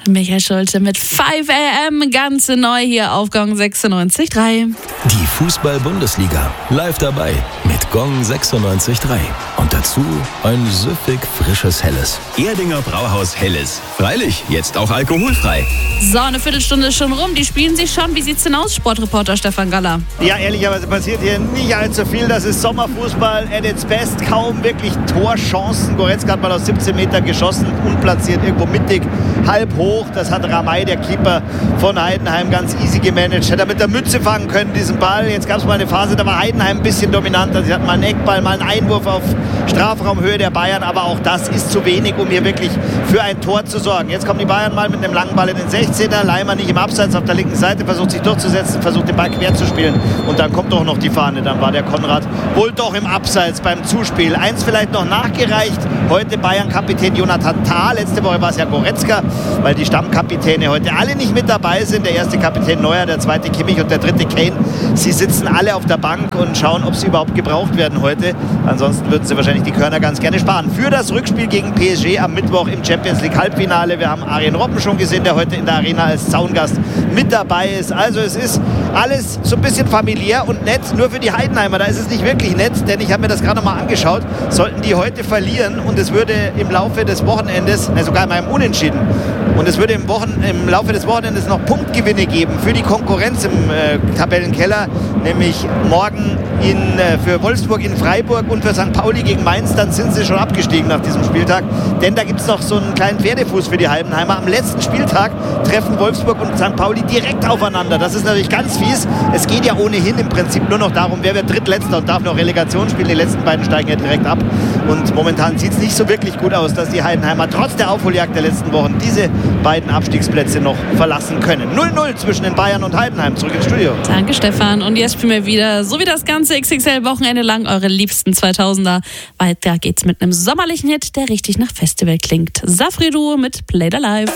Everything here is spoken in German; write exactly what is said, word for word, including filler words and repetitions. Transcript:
Michael Schulte mit fünf A M, ganz neu hier auf Gong sechsundneunzig Komma drei. Die Fußball-Bundesliga, live dabei mit Gong sechsundneunzig Komma drei. Und dazu ein süffig frisches Helles. Erdinger Brauhaus Helles. Freilich, jetzt auch alkoholfrei. So, eine Viertelstunde ist schon rum, die spielen sich schon. Wie sieht's denn aus, Sportreporter Stefan Galler? Ja, ehrlicherweise passiert hier nicht allzu viel. Das ist Sommerfußball at its best. Kaum wirklich Torchancen. Goretzka hat mal aus siebzehn Metern geschossen, unplatziert, irgendwo mittig, halb hoch. Das hat Ramay, der Keeper von Heidenheim, ganz easy gemanagt. Hätte er mit der Mütze fangen können, diesen Ball. Jetzt gab es mal eine Phase, da war Heidenheim ein bisschen dominanter. Sie hatten mal einen Eckball, mal einen Einwurf auf Strafraumhöhe der Bayern. Aber auch das ist zu wenig, um hier wirklich für ein Tor zu sorgen. Jetzt kommen die Bayern mal mit einem langen Ball in den sechzehner. Leimer nicht im Abseits auf der linken Seite, versucht sich durchzusetzen, versucht den Ball quer zu spielen. Und dann kommt doch noch die Fahne. Dann war der Konrad wohl doch im Abseits beim Zuspiel. Eins vielleicht noch nachgereicht. Heute Bayern-Kapitän Jonathan Tah. Letzte Woche war es ja Goretzka, weil die Stammkapitäne heute alle nicht mit dabei sind. Der erste Kapitän Neuer, der zweite Kimmich und der dritte Kane. Sie sitzen alle auf der Bank und schauen, ob sie überhaupt gebraucht werden heute. Ansonsten würden sie wahrscheinlich die Körner ganz gerne sparen. Für das Rückspiel gegen P S G am Mittwoch im Champions League Halbfinale. Wir haben Arjen Robben schon gesehen, der heute in der Arena als Zaungast mit dabei ist. Also es ist alles so ein bisschen familiär und nett. Nur für die Heidenheimer, da ist es nicht wirklich nett, denn ich habe mir das gerade noch mal angeschaut. Sollten die heute verlieren und es würde im Laufe des Wochenendes, ne, sogar in meinem Unentschieden, und es würde im, Wochen, im Laufe des Wochenendes noch Punktgewinne geben für die Konkurrenz im äh, Tabellenkeller, nämlich morgen in, äh, für Wolfsburg in Freiburg und für Sankt Pauli gegen Mainz, dann sind sie schon abgestiegen nach diesem Spieltag. Denn da gibt es noch so einen kleinen Pferdefuß für die Heidenheimer. Am letzten Spieltag treffen Wolfsburg und Sankt Pauli direkt aufeinander. Das ist natürlich ganz fies. Es geht ja ohnehin im Prinzip nur noch darum, wer wird Drittletzter und darf noch Relegation spielen. Die letzten beiden steigen ja direkt ab. Und momentan sieht es nicht so wirklich gut aus, dass die Heidenheimer trotz der Aufholjagd der letzten Wochen diese beiden Abstiegsplätze noch verlassen können. null null zwischen den Bayern und Heidenheim. Zurück ins Studio. Danke, Stefan. Und jetzt spielen wir wieder, so wie das ganze X X L-Wochenende lang, eure liebsten zweitausender. Weiter geht's mit einem sommerlichen Hit, der richtig nach Festival klingt. Safri Duo mit Play the Life.